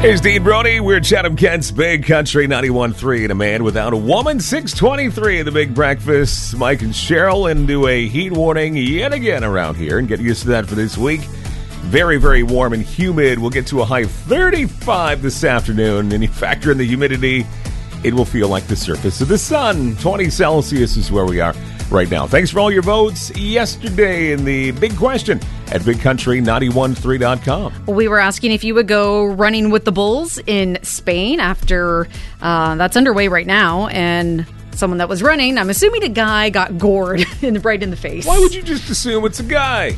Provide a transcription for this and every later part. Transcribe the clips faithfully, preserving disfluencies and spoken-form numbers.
Here's Dean Brody. We're Chatham Kent's Big Country ninety-one point three, and a man without a woman. six twenty-three, the Big Breakfast. Mike and Cheryl into a heat warning yet again around here, and get used to that for this week. Very, very warm and humid. We'll get to a high of thirty-five this afternoon, and you factor in the humidity, it will feel like the surface of the sun. twenty Celsius is where we are right now. Thanks for all your votes yesterday in the big question at big country nine one three dot com. We were asking if you would go running with the bulls in Spain after uh, that's underway right now, and someone that was running, I'm assuming a guy, got gored in, right in the face. Why would you just assume it's a guy?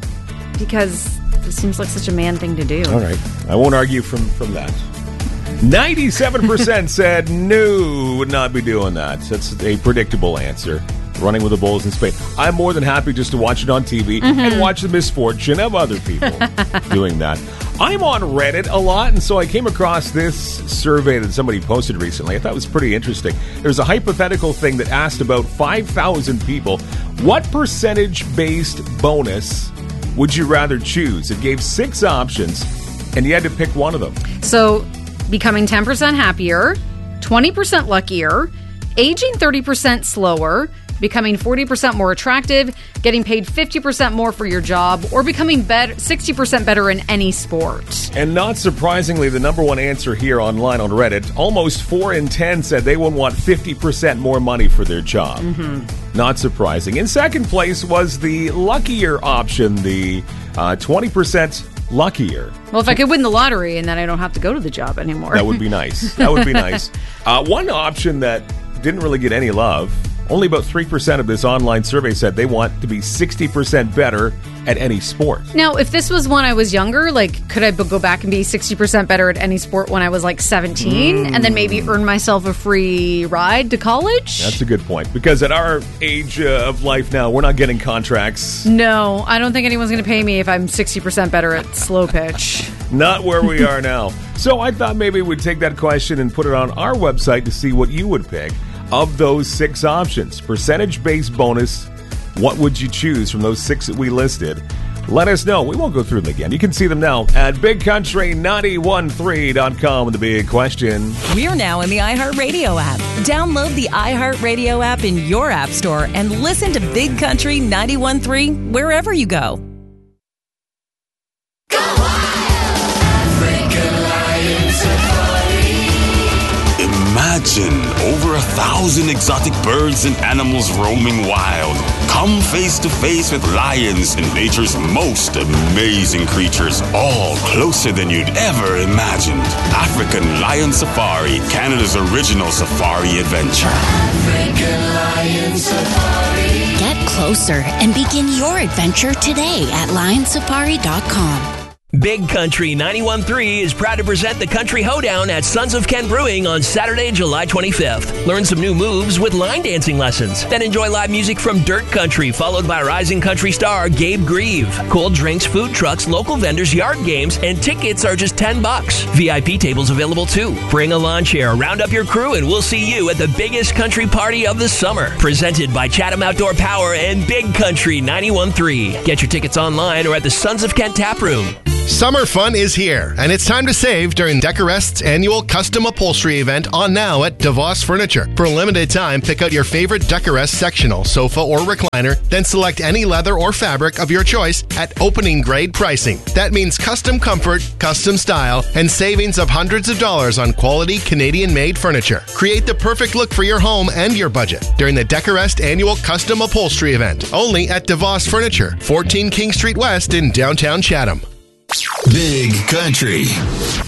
Because it seems like such a man thing to do. All right. I won't argue from, from that. ninety-seven percent said no, would not be doing that. That's a predictable answer. Running with the bulls in Spain. I'm more than happy just to watch it on T V mm-hmm. and watch the misfortune of other people doing that. I'm on Reddit a lot, and so I came across this survey that somebody posted recently. I thought it was pretty interesting. There's a hypothetical thing that asked about five thousand people, what percentage-based bonus would you rather choose? It gave six options, and you had to pick one of them. So, becoming ten percent happier, twenty percent luckier, aging thirty percent slower, becoming forty percent more attractive, getting paid fifty percent more for your job, or becoming better, sixty percent better in any sport. And not surprisingly, the number one answer here online on Reddit, almost four in ten said they would want fifty percent more money for their job. Mm-hmm. Not surprising. In second place was the luckier option, the uh, twenty percent luckier. Well, if I could win the lottery and then I don't have to go to the job anymore. That would be nice. That would be nice. Uh, one option that didn't really get any love, only about three percent of this online survey said they want to be sixty percent better at any sport. Now, if this was when I was younger, like, could I b- go back and be sixty percent better at any sport when I was like seventeen mm. and then maybe earn myself a free ride to college? That's a good point. Because at our age uh, of life now, we're not getting contracts. No, I don't think anyone's going to pay me if I'm sixty percent better at slow pitch. Not where we are now. So I thought maybe we'd take that question and put it on our website to see what you would pick. Of those six options, percentage-based bonus, what would you choose from those six that we listed? Let us know. We won't go through them again. You can see them now at big country nine one three dot com with the big question. We're now in the iHeartRadio app. Download the iHeartRadio app in your app store and listen to Big Country ninety-one point three wherever you go. Go wild! African Lion Safari. Imagine over a thousand exotic birds and animals roaming wild. Come face to face with lions and nature's most amazing creatures, all closer than you'd ever imagined. African Lion Safari, Canada's original safari adventure. African Lion Safari. Get closer and begin your adventure today at lion safari dot com. Big Country ninety-one point three is proud to present the Country Hoedown at Sons of Kent Brewing on Saturday, July twenty-fifth. Learn some new moves with line dancing lessons. Then enjoy live music from Dirt Country, followed by rising country star Gabe Grieve. Cold drinks, food trucks, local vendors, yard games, and tickets are just ten bucks. V I P tables available too. Bring a lawn chair, round up your crew, and we'll see you at the biggest country party of the summer. Presented by Chatham Outdoor Power and Big Country ninety-one point three. Get your tickets online or at the Sons of Kent Tap Room. Summer fun is here, and it's time to save during Decorest's annual custom upholstery event on now at DeVos Furniture. For a limited time, pick out your favorite Decorest sectional, sofa, or recliner, then select any leather or fabric of your choice at opening grade pricing. That means custom comfort, custom style, and savings of hundreds of dollars on quality Canadian-made furniture. Create the perfect look for your home and your budget during the Decorest annual custom upholstery event, only at DeVos Furniture, fourteen King Street West in downtown Chatham. Big Country